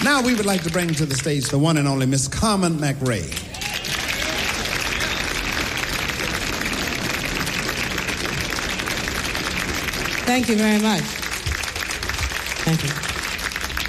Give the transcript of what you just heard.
Now we would like to bring to the stage the one and only Miss Carmen McRae. Thank you very much. Thank you.